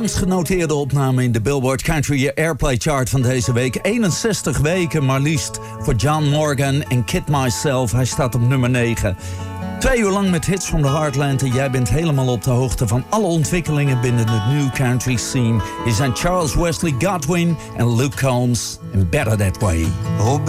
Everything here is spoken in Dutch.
Genoteerde opname in de Billboard Country Airplay Chart van deze week. 61 weken maar liefst voor John Morgan en Kid Myself. Hij staat op nummer 9. 2 uur lang met hits from the Heartland. En jij bent helemaal op de hoogte van alle ontwikkelingen binnen de new country scene. Hier zijn Charles Wesley Godwin en Luke Combs en Better That Way. Oh